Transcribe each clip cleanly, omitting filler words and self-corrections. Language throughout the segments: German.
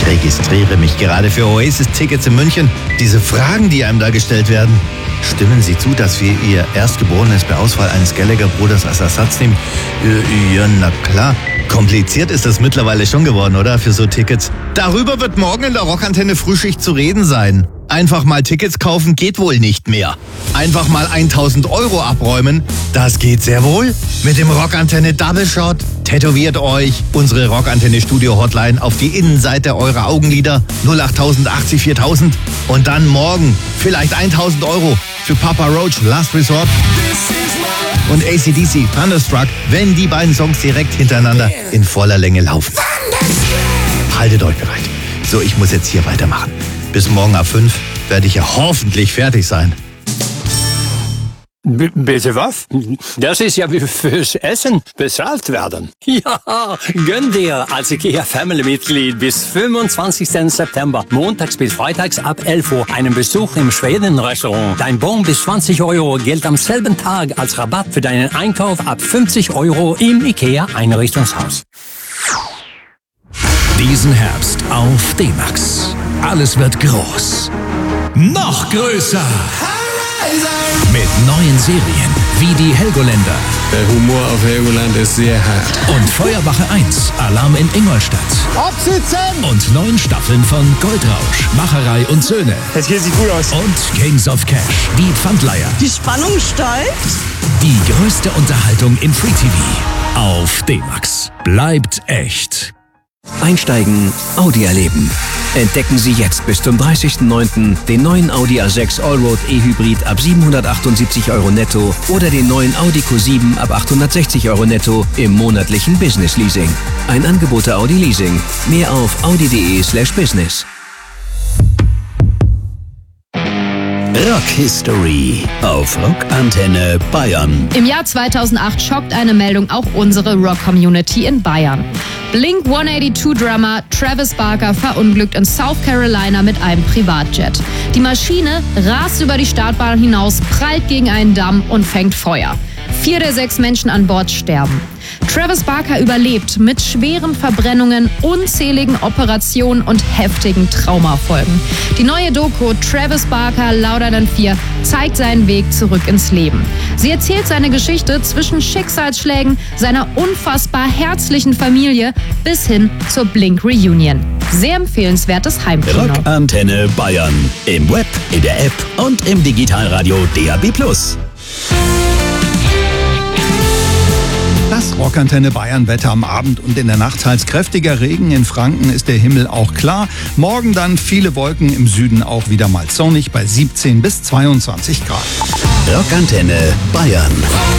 registriere mich gerade für Oasis-Tickets in München. Diese Fragen, die einem da gestellt werden. Stimmen Sie zu, dass wir Ihr Erstgeborenes bei Auswahl eines Gallagher-Bruders als Ersatz nehmen? Ja, na klar. Kompliziert ist das mittlerweile schon geworden, oder? Für so Tickets. Darüber wird morgen in der Rockantenne Frühschicht zu reden sein. Einfach mal Tickets kaufen geht wohl nicht mehr. Einfach mal 1.000 € abräumen, das geht sehr wohl. Mit dem Rockantenne Double Shot tätowiert euch unsere Rockantenne Studio Hotline auf die Innenseite eurer Augenlider 08000 80 4000 und dann morgen vielleicht 1.000 € für Papa Roach Last Resort und AC/DC Thunderstruck, wenn die beiden Songs direkt hintereinander in voller Länge laufen. Haltet euch bereit. So, ich muss jetzt hier weitermachen. Bis morgen ab 5 werde ich ja hoffentlich fertig sein. Bitte was? Das ist ja wie fürs Essen bezahlt werden. Ja, gönn dir als IKEA-Family-Mitglied bis 25. September, montags bis freitags ab 11 Uhr, einen Besuch im Schweden-Restaurant. Dein Bon bis 20 € gilt am selben Tag als Rabatt für deinen Einkauf ab 50 € im IKEA-Einrichtungshaus. Diesen Herbst auf D-Max. Alles wird groß. Noch größer. Mit neuen Serien wie die Helgoländer. Der Humor auf Helgoland ist sehr hart. Und Feuerwache 1, Alarm in Ingolstadt. Absitzen! Und 9 Staffeln von Goldrausch, Macherei und Söhne. Das hier sieht gut aus. Und Kings of Cash, die Pfandleiher. Die Spannung steigt. Die größte Unterhaltung im Free TV. Auf D-Max. Bleibt echt. Einsteigen, Audi erleben. Entdecken Sie jetzt bis zum 30.09. den neuen Audi A6 Allroad E-Hybrid ab 778 € netto oder den neuen Audi Q7 ab 860 € netto im monatlichen Business Leasing. Ein Angebot der Audi Leasing. Mehr auf audi.de/business. Rock History auf Rockantenne Bayern. Im Jahr 2008 schockt eine Meldung auch unsere Rock-Community in Bayern. Blink-182-Drummer Travis Barker verunglückt in South Carolina mit einem Privatjet. Die Maschine rast über die Startbahn hinaus, prallt gegen einen Damm und fängt Feuer. 4 der 6 Menschen an Bord sterben. Travis Barker überlebt mit schweren Verbrennungen, unzähligen Operationen und heftigen Traumafolgen. Die neue Doku Travis Barker Louder Than Fear zeigt seinen Weg zurück ins Leben. Sie erzählt seine Geschichte zwischen Schicksalsschlägen, seiner unfassbar herzlichen Familie bis hin zur Blink-Reunion. Sehr empfehlenswertes Heimkino. Rockantenne Bayern. Im Web, in der App und im Digitalradio DAB+. Das Rockantenne Bayern Wetter am Abend und in der Nacht teils kräftiger Regen. In Franken ist der Himmel auch klar. Morgen dann viele Wolken, im Süden auch wieder mal sonnig bei 17 bis 22 Grad. Rockantenne Bayern.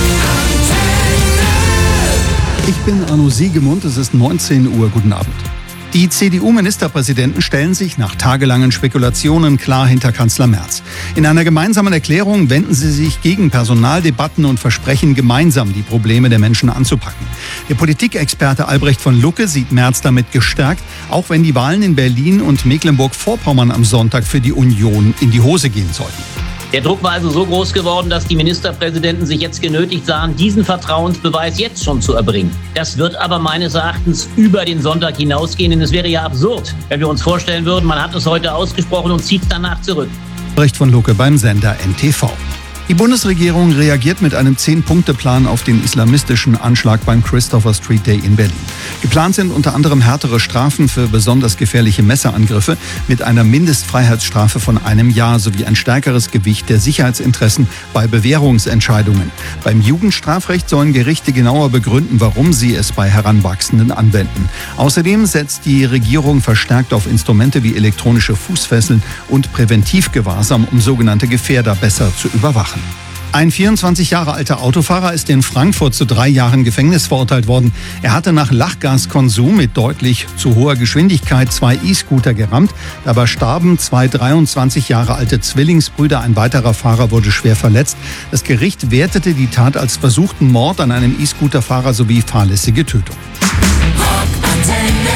Ich bin Arno Siegemund, es ist 19 Uhr. Guten Abend. Die CDU-Ministerpräsidenten stellen sich nach tagelangen Spekulationen klar hinter Kanzler Merz. In einer gemeinsamen Erklärung wenden sie sich gegen Personaldebatten und versprechen, gemeinsam die Probleme der Menschen anzupacken. Der Politikexperte Albrecht von Lucke sieht Merz damit gestärkt, auch wenn die Wahlen in Berlin und Mecklenburg-Vorpommern am Sonntag für die Union in die Hose gehen sollten. Der Druck war also so groß geworden, dass die Ministerpräsidenten sich jetzt genötigt sahen, diesen Vertrauensbeweis jetzt schon zu erbringen. Das wird aber meines Erachtens über den Sonntag hinausgehen, denn es wäre ja absurd, wenn wir uns vorstellen würden, man hat es heute ausgesprochen und zieht danach zurück. Albrecht von Lucke beim Sender NTV. Die Bundesregierung reagiert mit einem 10-Punkte-Plan auf den islamistischen Anschlag beim Christopher Street Day in Berlin. Geplant sind unter anderem härtere Strafen für besonders gefährliche Messerangriffe mit einer Mindestfreiheitsstrafe von 1 Jahr sowie ein stärkeres Gewicht der Sicherheitsinteressen bei Bewährungsentscheidungen. Beim Jugendstrafrecht sollen Gerichte genauer begründen, warum sie es bei Heranwachsenden anwenden. Außerdem setzt die Regierung verstärkt auf Instrumente wie elektronische Fußfesseln und Präventivgewahrsam, um sogenannte Gefährder besser zu überwachen. Ein 24 Jahre alter Autofahrer ist in Frankfurt zu 3 Jahren Gefängnis verurteilt worden. Er hatte nach Lachgaskonsum mit deutlich zu hoher Geschwindigkeit 2 E-Scooter gerammt. Dabei starben 2 23 Jahre alte Zwillingsbrüder. Ein weiterer Fahrer wurde schwer verletzt. Das Gericht wertete die Tat als versuchten Mord an einem E-Scooter-Fahrer sowie fahrlässige Tötung. Rockantenne.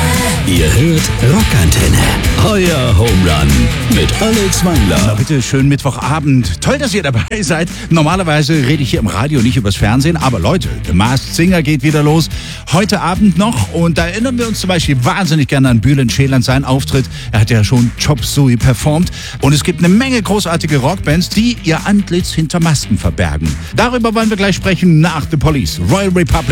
Ihr hört Rockantenne. Euer Home Run mit Alex Wangler. Na bitte, schönen Mittwochabend. Toll, dass ihr dabei seid. Normalerweise rede ich hier im Radio, nicht übers Fernsehen. Aber Leute, The Masked Singer geht wieder los. Heute Abend noch. Und da erinnern wir uns zum Beispiel wahnsinnig gerne an Bülent Ceylan, seinen Auftritt. Er hat ja schon Chop Suey performt. Und es gibt eine Menge großartige Rockbands, die ihr Antlitz hinter Masken verbergen. Darüber wollen wir gleich sprechen nach The Police. Royal Republic.